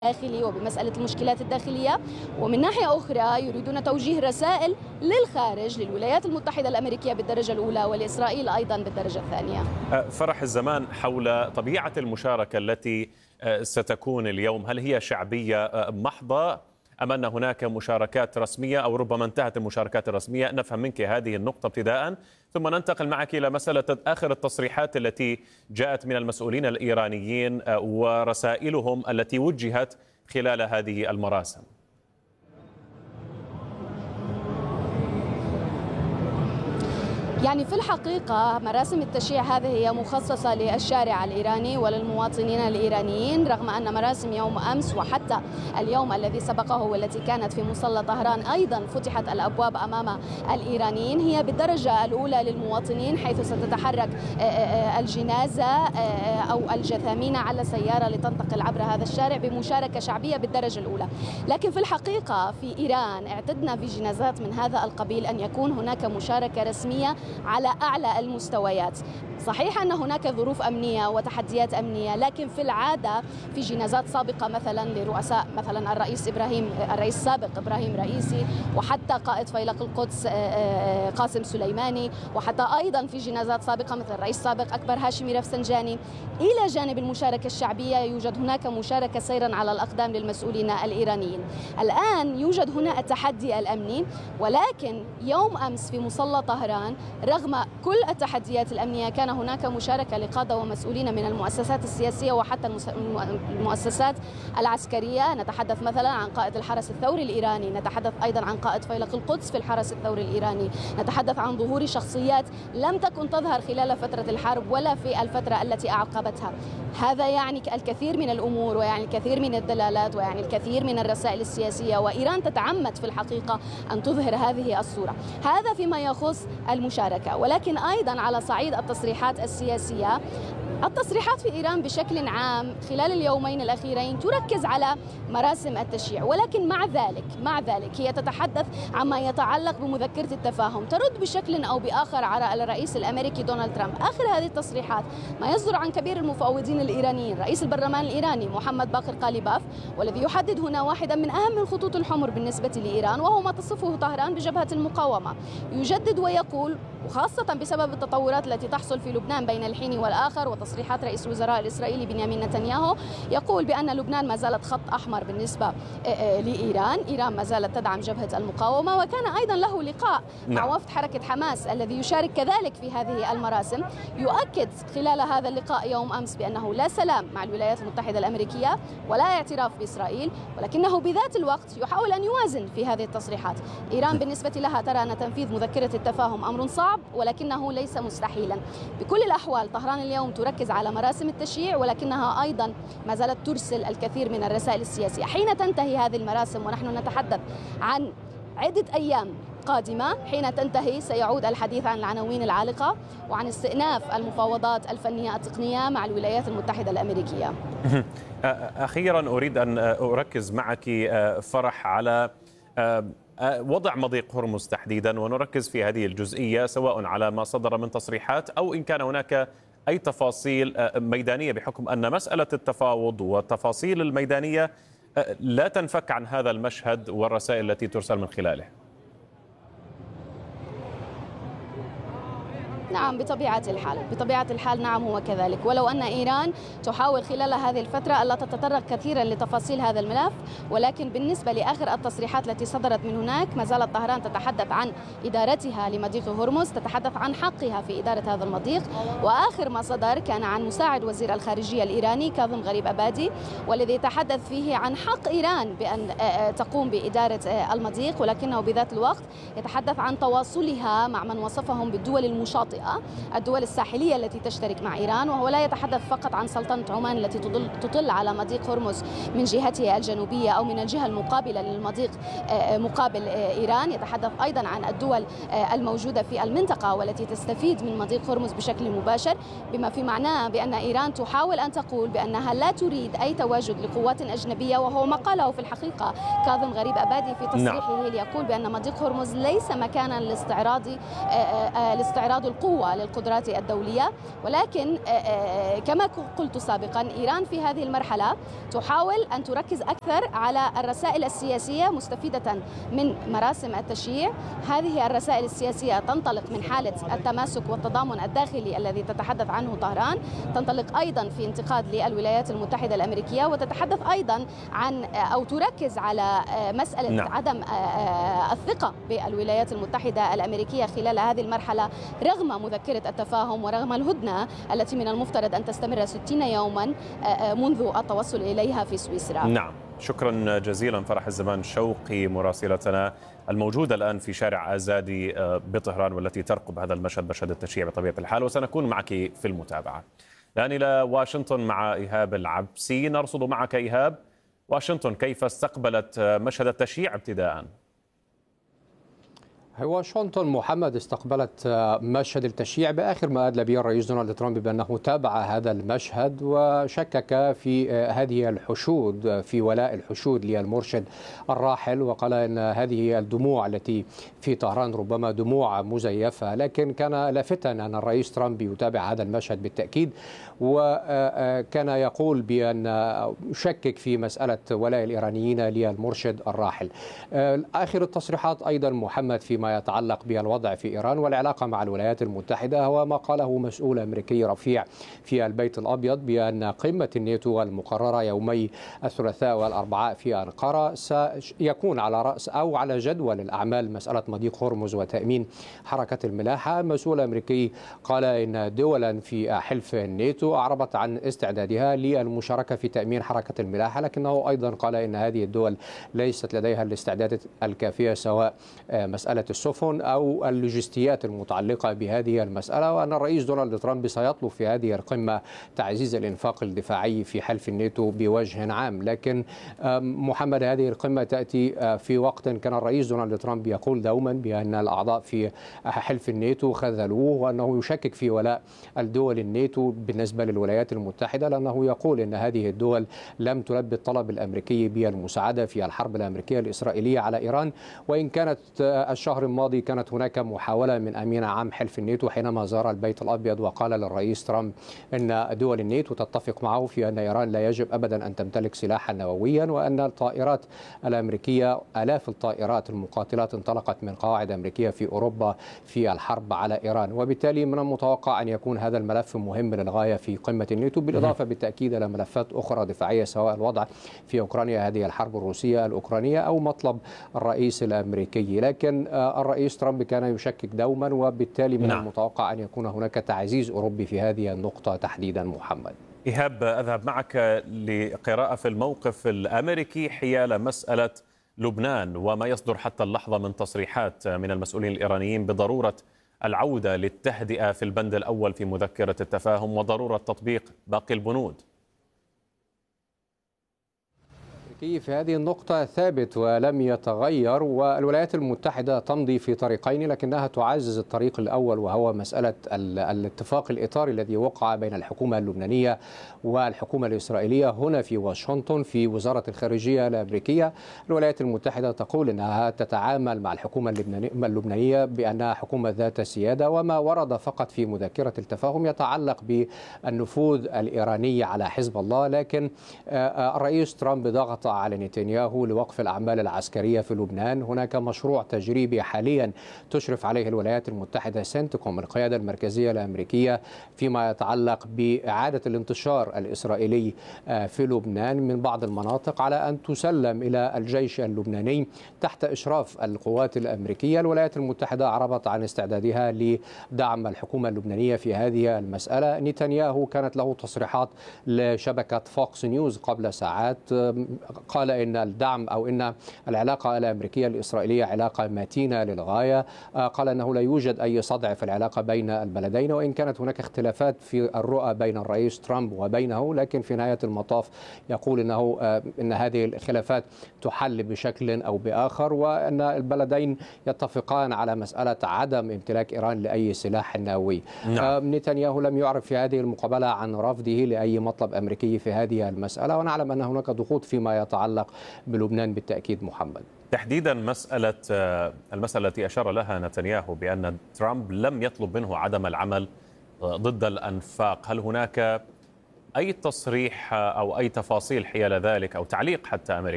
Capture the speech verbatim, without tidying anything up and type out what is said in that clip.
الداخلي وبمسألة المشكلات الداخلية، ومن ناحية أخرى يريدون توجيه رسائل للخارج للولايات المتحدة الأمريكية بالدرجة الأولى ولإسرائيل أيضا بالدرجة الثانية. فرح الزمان حول طبيعة المشاركة التي ستكون اليوم، هل هي شعبية محضة أم أن هناك مشاركات رسمية أو ربما انتهت المشاركات الرسمية؟ نفهم منك هذه النقطة ابتداء، ثم ننتقل معك إلى مسألة آخر التصريحات التي جاءت من المسؤولين الإيرانيين ورسائلهم التي وجهت خلال هذه المراسم. يعني في الحقيقة مراسم التشييع هذه هي مخصصة للشارع الإيراني وللمواطنين الإيرانيين، رغم أن مراسم يوم أمس وحتى اليوم الذي سبقه والتي كانت في مصلى طهران أيضا فتحت الأبواب أمام الإيرانيين هي بالدرجة الأولى للمواطنين، حيث ستتحرك الجنازة أو الجثامين على سيارة لتنتقل عبر هذا الشارع بمشاركة شعبية بالدرجة الأولى. لكن في الحقيقة في إيران اعتدنا في جنازات من هذا القبيل أن يكون هناك مشاركة رسمية على أعلى المستويات. صحيح أن هناك ظروف أمنية وتحديات أمنية، لكن في العادة في جنازات سابقة مثلا لرؤساء مثلا الرئيس إبراهيم الرئيس السابق إبراهيم رئيسي، وحتى قائد فيلق القدس قاسم سليماني، وحتى أيضا في جنازات سابقة مثل الرئيس السابق أكبر هاشمي رفسنجاني. إلى جانب المشاركة الشعبية يوجد هناك مشاركة سيرا على الأقدام للمسؤولين الإيرانيين. الآن يوجد هنا التحدي الأمني، ولكن يوم أمس في مصلى طهران رغم كل التحديات الأمنية كان هناك مشاركة لقادة ومسؤولين من المؤسسات السياسية وحتى المؤسسات العسكرية. نتحدث مثلا عن قائد الحرس الثوري الإيراني، نتحدث أيضا عن قائد فيلق القدس في الحرس الثوري الإيراني، نتحدث عن ظهور شخصيات لم تكن تظهر خلال فترة الحرب ولا في الفترة التي أعقبتها. هذا يعني الكثير من الأمور ويعني الكثير من الدلالات ويعني الكثير من الرسائل السياسية، وإيران تتعمد في الحقيقة أن تظهر هذه الصورة. هذا فيما يخص المشاركة، ولكن أيضا على صعيد التصريحات السياسية، التصريحات في إيران بشكل عام خلال اليومين الأخيرين تركز على مراسم التشييع، ولكن مع ذلك مع ذلك هي تتحدث عما يتعلق بمذكرة التفاهم، ترد بشكل أو بآخر على الرئيس الأمريكي دونالد ترامب. آخر هذه التصريحات ما يصدر عن كبير المفوضين الإيرانيين رئيس البرلمان الإيراني محمد باقر قاليباف، والذي يحدد هنا واحدا من أهم الخطوط الحمر بالنسبة لإيران، وهو ما تصفه طهران بجبهة المقاومة. يجدد ويقول، وخاصة بسبب التطورات التي تحصل في لبنان بين الحين والآخر وتصريحات رئيس الوزراء الإسرائيلي بنيامين نتنياهو، يقول بأن لبنان ما زالت خط أحمر بالنسبة لإيران، إيران ما زالت تدعم جبهة المقاومة. وكان أيضا له لقاء مع وفد حركة حماس الذي يشارك كذلك في هذه المراسم، يؤكد خلال هذا اللقاء يوم أمس بأنه لا سلام مع الولايات المتحدة الأمريكية ولا اعتراف بإسرائيل، ولكنه بذات الوقت يحاول أن يوازن في هذه التصريحات. إيران بالنسبة لها ترى أن تنفيذ مذكرة التفاهم أمر صعب، ولكنه ليس مستحيلا. بكل الأحوال طهران اليوم تركز على مراسم التشييع، ولكنها أيضا ما زالت ترسل الكثير من الرسائل السياسية. حين تنتهي هذه المراسم، ونحن نتحدث عن عدة أيام قادمة، حين تنتهي سيعود الحديث عن العناوين العالقة وعن استئناف المفاوضات الفنية التقنية مع الولايات المتحدة الأمريكية. أخيرا أريد أن أركز معك فرح على وضع مضيق هرمز تحديدا، ونركز في هذه الجزئية سواء على ما صدر من تصريحات أو إن كان هناك أي تفاصيل ميدانية، بحكم أن مسألة التفاوض والتفاصيل الميدانية لا تنفك عن هذا المشهد والرسائل التي ترسل من خلاله. نعم، بطبيعة الحال بطبيعة الحال نعم هو كذلك، ولو أن إيران تحاول خلال هذه الفترة ألا تتطرق كثيرا لتفاصيل هذا الملف، ولكن بالنسبة لآخر التصريحات التي صدرت من هناك ما زالت طهران تتحدث عن إدارتها لمضيق هرمز، تتحدث عن حقها في إدارة هذا المضيق. وآخر ما صدر كان عن مساعد وزير الخارجية الإيراني كاظم غريب أبادي، والذي تحدث فيه عن حق إيران بأن تقوم بإدارة المضيق، ولكنه بذات الوقت يتحدث عن تواصلها مع من وصفهم بالدول المشاطئة، الدول الساحلية التي تشترك مع إيران، وهو لا يتحدث فقط عن سلطنة عمان التي تطل, تطل على مضيق هرمز من جهته الجنوبية أو من الجهة المقابلة للمضيق مقابل إيران، يتحدث أيضا عن الدول الموجودة في المنطقة والتي تستفيد من مضيق هرمز بشكل مباشر، بما في معناه بأن إيران تحاول أن تقول بأنها لا تريد أي تواجد لقوات أجنبية، وهو ما قاله في الحقيقة كاظم غريب أبادي في تصريحه ليقول بأن مضيق هرمز ليس مكانا لاستعراض لاستعراض القوة قوة للقدرات الدولية. ولكن كما قلت سابقا إيران في هذه المرحلة تحاول أن تركز أكثر على الرسائل السياسية مستفيدة من مراسم التشييع. هذه الرسائل السياسية تنطلق من حالة التماسك والتضامن الداخلي الذي تتحدث عنه طهران، تنطلق أيضا في انتقاد للولايات المتحدة الأمريكية، وتتحدث أيضا عن أو تركز على مسألة نعم. عدم الثقة بالولايات المتحدة الأمريكية خلال هذه المرحلة رغم مذكرة التفاهم ورغم الهدنة التي من المفترض أن تستمر ستين يوما منذ التوصل إليها في سويسرا. نعم، شكرا جزيلا فرح الزمان شوقي مراسلتنا الموجودة الآن في شارع آزادي بطهران والتي ترقب هذا المشهد، مشهد التشييع بطبيعة الحال، وسنكون معك في المتابعة. الآن إلى واشنطن مع إيهاب العبسي، نرصد معك إيهاب. واشنطن كيف استقبلت مشهد التشييع ابتداءً؟ واشنطن محمد استقبلت مشهد التشييع بآخر ما أدلى به الرئيس دونالد ترامب بأنه تابع هذا المشهد وشكك في هذه الحشود، في ولاء الحشود للمرشد الراحل، وقال أن هذه الدموع التي في طهران ربما دموع مزيفة. لكن كان لافتا أن الرئيس ترامب يتابع هذا المشهد بالتأكيد، وكان يقول بأن يشكك في مسألة ولاء الإيرانيين للمرشد الراحل. آخر التصريحات أيضا محمد فيما يتعلق بالوضع في إيران والعلاقة مع الولايات المتحدة هو ما قاله مسؤول أمريكي رفيع في البيت الأبيض بأن قمة الناتو المقررة يومي الثلاثاء والأربعاء في أنقرة سيكون على رأس أو على جدول الأعمال مسألة مضيق هرمز وتأمين حركة الملاحة. مسؤول أمريكي قال إن دولا في حلف الناتو أعربت عن استعدادها للمشاركة في تأمين حركة الملاحة، لكنه أيضا قال إن هذه الدول ليست لديها الاستعدادات الكافية سواء مسألة السفن أو اللوجستيات المتعلقة بهذه المسألة، وأن الرئيس دونالد ترامب سيطلب في هذه القمة تعزيز الإنفاق الدفاعي في حلف الناتو بوجه عام. لكن محمد هذه القمة تأتي في وقت كان الرئيس دونالد ترامب يقول دوما بأن الأعضاء في حلف الناتو خذلوه، وأنه يشكك في ولاء الدول الناتو بالنسبة للولايات المتحدة، لأنه يقول أن هذه الدول لم تلبي الطلب الأمريكي بالمساعدة في الحرب الأمريكية الإسرائيلية على إيران. وإن كانت الشهر الماضي كانت هناك محاولة من أمين عام حلف الناتو حينما زار البيت الأبيض وقال للرئيس ترامب أن دول الناتو تتفق معه في أن إيران لا يجب أبدا أن تمتلك سلاحا نوويا، وأن الطائرات الأمريكية آلاف الطائرات المقاتلات انطلقت من قواعد أمريكية في أوروبا في الحرب على إيران. وبالتالي من المتوقع أن يكون هذا الملف مهم للغاية في قمة الناتو، بالإضافة بالتأكيد إلى ملفات أخرى دفاعية سواء الوضع في أوكرانيا، هذه الحرب الروسية الأوكرانية، أو مطلب الرئيس الأمريكي. لكن الرئيس ترامب كان يشكك دوما، وبالتالي من نعم. المتوقع أن يكون هناك تعزيز أوروبي في هذه النقطة تحديدا. محمد إيهاب، أذهب معك لقراءة في الموقف الأمريكي حيال مسألة لبنان وما يصدر حتى اللحظة من تصريحات من المسؤولين الإيرانيين بضرورة العودة للتهدئة في البند الأول في مذكرة التفاهم وضرورة تطبيق باقي البنود. في هذه النقطة ثابت ولم يتغير، والولايات المتحدة تمضي في طريقين لكنها تعزز الطريق الأول، وهو مسألة الاتفاق الإطاري الذي وقع بين الحكومة اللبنانية والحكومة الإسرائيلية هنا في واشنطن في وزارة الخارجية الأمريكية. الولايات المتحدة تقول أنها تتعامل مع الحكومة اللبنانية بأنها حكومة ذات سيادة، وما ورد فقط في مذكرة التفاهم يتعلق بالنفوذ الإيراني على حزب الله. لكن الرئيس ترامب ضغط على نتنياهو لوقف الأعمال العسكرية في لبنان. هناك مشروع تجريبي حاليا تشرف عليه الولايات المتحدة سنتكوم القيادة المركزية الأمريكية فيما يتعلق بإعادة الانتشار الإسرائيلي في لبنان من بعض المناطق على أن تسلم إلى الجيش اللبناني تحت إشراف القوات الأمريكية. الولايات المتحدة أعربت عن استعدادها لدعم الحكومة اللبنانية في هذه المسألة. نتنياهو كانت له تصريحات لشبكة فوكس نيوز قبل ساعات قال إن الدعم أو إن العلاقة الأمريكية الإسرائيلية علاقة متينة للغاية. قال أنه لا يوجد أي صدع في العلاقة بين البلدين، وإن كانت هناك اختلافات في الرؤى بين الرئيس ترامب وبينه، لكن في نهاية المطاف يقول إنه إن هذه الخلافات تحل بشكل أو بآخر، وأن البلدين يتفقان على مسألة عدم امتلاك إيران لأي سلاح نووي. نعم. نتنياهو لم يعرف في هذه المقابلة عن رفضه لأي مطلب أمريكي في هذه المسألة، ونعلم أن هناك ضغوط فيما تتعلق بلبنان بالتأكيد محمد. تحديدا مسألة المسألة التي أشار لها نتنياهو بأن ترامب لم يطلب منه عدم العمل ضد الأنفاق، هل هناك أي تصريح أو أي تفاصيل حيال ذلك أو تعليق حتى أمريكي